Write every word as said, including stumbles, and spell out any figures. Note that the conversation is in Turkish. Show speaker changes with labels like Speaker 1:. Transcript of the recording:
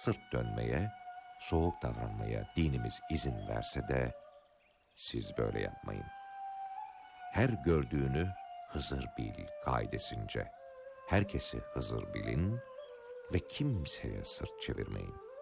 Speaker 1: sırt dönmeye, soğuk davranmaya dinimiz izin verse de siz böyle yapmayın. Her gördüğünü Hızır bil kaidesince. Herkesi Hızır bilin ve kimseye sırt çevirmeyin.